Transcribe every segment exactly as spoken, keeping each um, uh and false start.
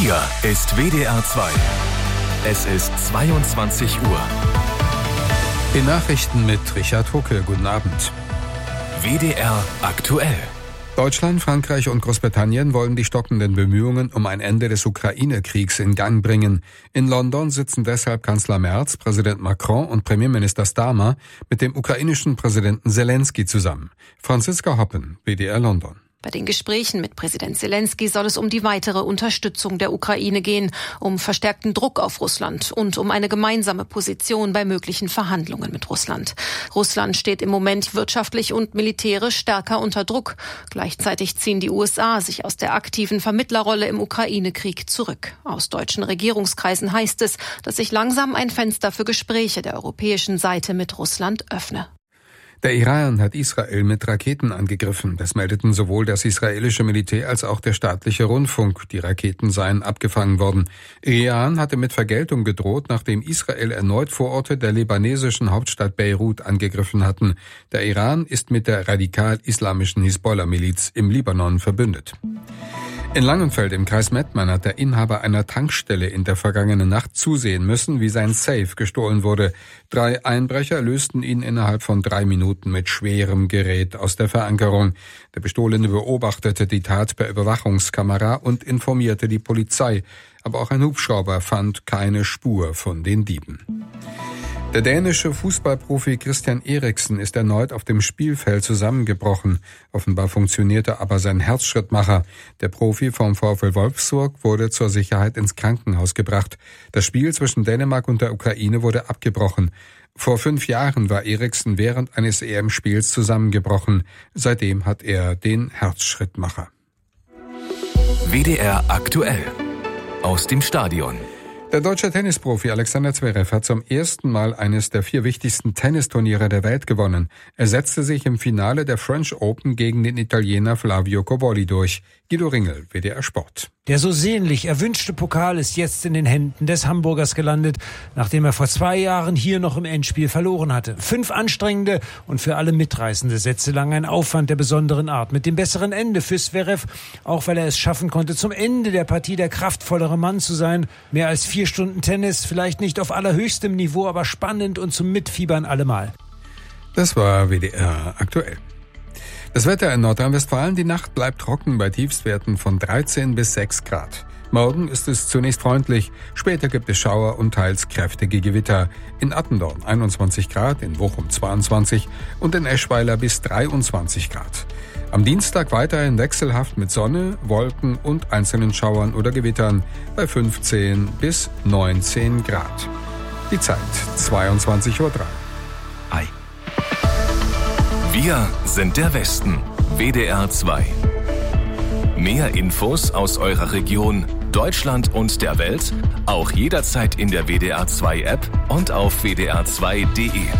Hier ist W D R zwei. Es ist zweiundzwanzig Uhr. Die Nachrichten mit Richard Hucke. Guten Abend. W D R aktuell. Deutschland, Frankreich und Großbritannien wollen die stockenden Bemühungen um ein Ende des Ukraine-Kriegs in Gang bringen. In London sitzen deshalb Kanzler Merz, Präsident Macron und Premierminister Starmer mit dem ukrainischen Präsidenten Zelensky zusammen. Franziska Hoppen, W D R London. Bei den Gesprächen mit Präsident Zelensky soll es um die weitere Unterstützung der Ukraine gehen, um verstärkten Druck auf Russland und um eine gemeinsame Position bei möglichen Verhandlungen mit Russland. Russland steht im Moment wirtschaftlich und militärisch stärker unter Druck. Gleichzeitig ziehen die U S A sich aus der aktiven Vermittlerrolle im Ukraine-Krieg zurück. Aus deutschen Regierungskreisen heißt es, dass sich langsam ein Fenster für Gespräche der europäischen Seite mit Russland öffne. Der Iran hat Israel mit Raketen angegriffen. Das meldeten sowohl das israelische Militär als auch der staatliche Rundfunk. Die Raketen seien abgefangen worden. Iran hatte mit Vergeltung gedroht, nachdem Israel erneut Vororte der libanesischen Hauptstadt Beirut angegriffen hatten. Der Iran ist mit der radikal-islamischen Hisbollah-Miliz im Libanon verbündet. In Langenfeld im Kreis Mettmann hat der Inhaber einer Tankstelle in der vergangenen Nacht zusehen müssen, wie sein Safe gestohlen wurde. Drei Einbrecher lösten ihn innerhalb von drei Minuten mit schwerem Gerät aus der Verankerung. Der Bestohlene beobachtete die Tat per Überwachungskamera und informierte die Polizei. Aber auch ein Hubschrauber fand keine Spur von den Dieben. Der dänische Fußballprofi Christian Eriksen ist erneut auf dem Spielfeld zusammengebrochen. Offenbar funktionierte aber sein Herzschrittmacher. Der Profi vom VfL Wolfsburg wurde zur Sicherheit ins Krankenhaus gebracht. Das Spiel zwischen Dänemark und der Ukraine wurde abgebrochen. Vor fünf Jahren war Eriksen während eines E M-Spiels zusammengebrochen. Seitdem hat er den Herzschrittmacher. W D R aktuell. Aus dem Stadion. Der deutsche Tennisprofi Alexander Zverev hat zum ersten Mal eines der vier wichtigsten Tennisturniere der Welt gewonnen. Er setzte sich im Finale der French Open gegen den Italiener Flavio Cobolli durch. Guido Ringel, W D R Sport. Der so sehnlich erwünschte Pokal ist jetzt in den Händen des Hamburgers gelandet, nachdem er vor zwei Jahren hier noch im Endspiel verloren hatte. Fünf anstrengende und für alle mitreißende Sätze lang ein Aufwand der besonderen Art. Mit dem besseren Ende für Zverev, auch weil er es schaffen konnte, zum Ende der Partie der kraftvollere Mann zu sein. Mehr als vier Stunden Tennis, vielleicht nicht auf allerhöchstem Niveau, aber spannend und zum Mitfiebern allemal. Das war W D R aktuell. Das Wetter in Nordrhein-Westfalen, die Nacht bleibt trocken bei Tiefstwerten von dreizehn bis sechs Grad. Morgen ist es zunächst freundlich, später gibt es Schauer und teils kräftige Gewitter. In Attendorn einundzwanzig Grad, in Bochum zweiundzwanzig und in Eschweiler bis dreiundzwanzig Grad. Am Dienstag weiterhin wechselhaft mit Sonne, Wolken und einzelnen Schauern oder Gewittern bei fünfzehn bis neunzehn Grad. Die Zeit zweiundzwanzig Uhr drei. Hi. Wir sind der Westen. W D R zwei. Mehr Infos aus eurer Region, Deutschland und der Welt, auch jederzeit in der W D R zwei App und auf w d r zwei punkt d e.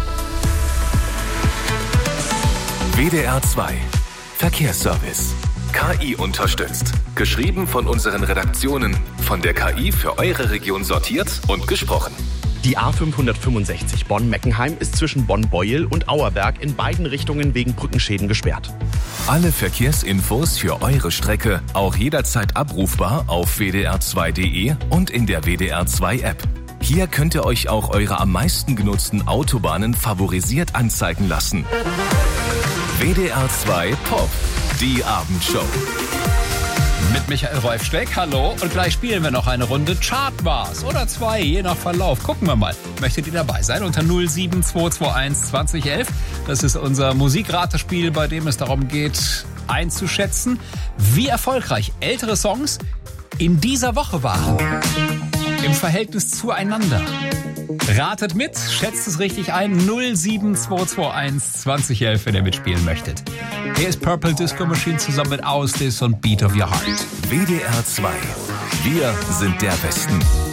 W D R zwei. Verkehrsservice. K I unterstützt. Geschrieben von unseren Redaktionen. Von der K I für eure Region sortiert und gesprochen. Die A fünfhundertfünfundsechzig Bonn-Meckenheim ist zwischen Bonn-Beuel und Auerberg in beiden Richtungen wegen Brückenschäden gesperrt. Alle Verkehrsinfos für eure Strecke auch jederzeit abrufbar auf w d r zwei punkt d e und in der W D R zwei App. Hier könnt ihr euch auch eure am meisten genutzten Autobahnen favorisiert anzeigen lassen. W D R zwei Pop, die Abendshow. Mit Michael Rolf Steck, hallo. Und gleich spielen wir noch eine Runde Chartbars oder zwei, je nach Verlauf. Gucken wir mal. Möchtet ihr dabei sein? Unter null sieben zwei zwei eins zwanzig elf. Das ist unser Musikratespiel, bei dem es darum geht, einzuschätzen, wie erfolgreich ältere Songs in dieser Woche waren. Im Verhältnis zueinander. Ratet mit, schätzt es richtig ein. null sieben zwei zwei eins zwanzig elf, wenn ihr mitspielen möchtet. Hier ist Purple Disco Machine zusammen mit Ausdis und Beat of Your Heart. W D R zwei. Wir sind der Westen.